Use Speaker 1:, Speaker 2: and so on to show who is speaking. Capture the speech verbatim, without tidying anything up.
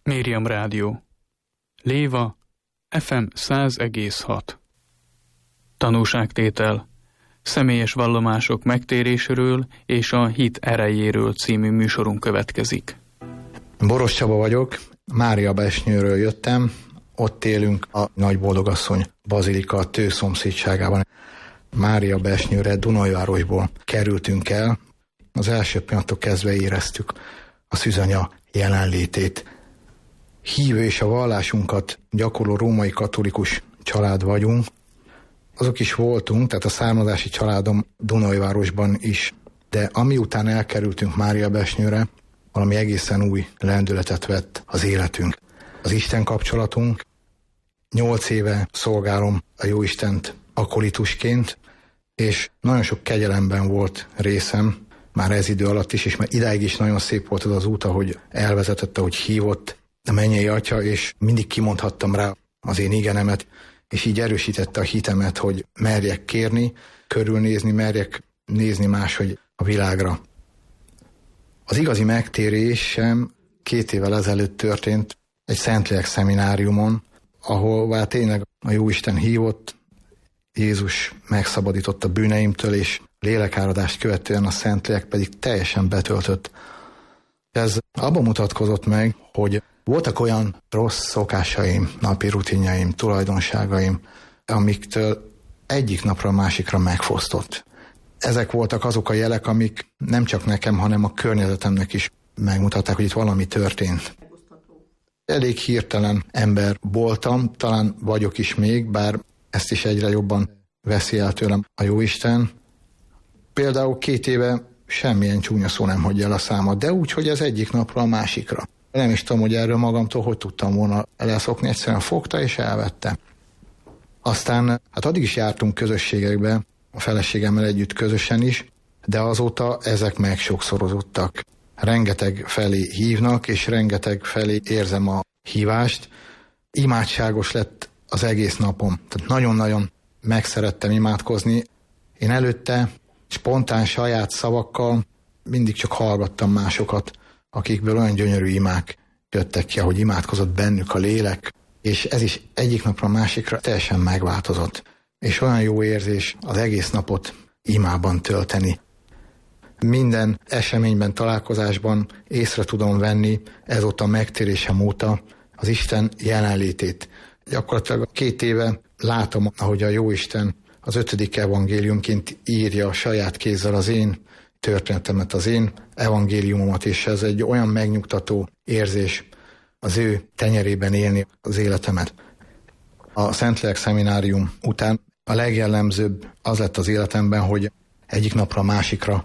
Speaker 1: Miriam Rádió. Léva, ef em száz egész hat. Tanúságtétel. Személyes vallomások megtéréséről és a hit erejéről című műsorunk következik.
Speaker 2: Boros Csaba vagyok, Máriabesnyőről jöttem, ott élünk a Nagyboldogasszony bazilika Tő szomszédságában. Máriabesnyőre Dunajvárosból kerültünk el. Az első pillanattól kezdve éreztük a szűzanya jelenlétét. Hívő és a vallásunkat gyakorló római katolikus család vagyunk. Azok is voltunk, tehát a származási családom Dunajvárosban is, de amiután elkerültünk Máriabesnyőre, valami egészen új lendületet vett az életünk. Az Isten kapcsolatunk. Nyolc éve szolgálom a Jóistent akolitusként, és nagyon sok kegyelemben volt részem, már ez idő alatt is, és már idáig is nagyon szép volt az az út, ahogy elvezetett, ahogy hívott a mennyei Atya, és mindig kimondhattam rá az én igenemet, és így erősítette a hitemet, hogy merjek kérni, körülnézni, merjek nézni máshogy a világra. Az igazi megtérésem két évvel ezelőtt történt egy Szentlélek szemináriumon, ahol tényleg a Jóisten hívott, Jézus megszabadított a bűneimtől, és lélekáradást követően a Szentlélek pedig teljesen betöltött. Ez abban mutatkozott meg, hogy voltak olyan rossz szokásaim, napi rutinjaim, tulajdonságaim, amiktől egyik napra a másikra megfosztott. Ezek voltak azok a jelek, amik nem csak nekem, hanem a környezetemnek is megmutatták, hogy itt valami történt. Elég hirtelen ember voltam, talán vagyok is még, bár ezt is egyre jobban veszi el tőlem a Jóisten. Például két éve semmilyen csúnya szó nem hagyja el a számat, de úgy, hogy ez egyik napra a másikra. Nem is tudom, hogy erről magamtól hogy tudtam volna leszokni, egyszerűen fogta és elvette. Aztán hát addig is jártunk közösségekbe, a feleségemmel együtt közösen is, de azóta ezek meg sokszorozottak. Rengeteg felé hívnak, és rengeteg felé érzem a hívást. Imádságos lett az egész napom. Tehát nagyon-nagyon megszerettem imádkozni. Én előtte spontán saját szavakkal mindig csak hallgattam másokat, akikből olyan gyönyörű imák jöttek ki, ahogy imádkozott bennük a lélek, és ez is egyik napra a másikra teljesen megváltozott. És olyan jó érzés az egész napot imában tölteni. Minden eseményben, találkozásban észre tudom venni ezóta a megtérésem óta az Isten jelenlétét. Gyakorlatilag két éve látom, ahogy a Jóisten az ötödik evangéliumként írja a saját kézzel az én történetemet, az én evangéliumomat, és ez egy olyan megnyugtató érzés az ő tenyerében élni az életemet. A Szentlélek szeminárium után a legjellemzőbb az lett az életemben, hogy egyik napra a másikra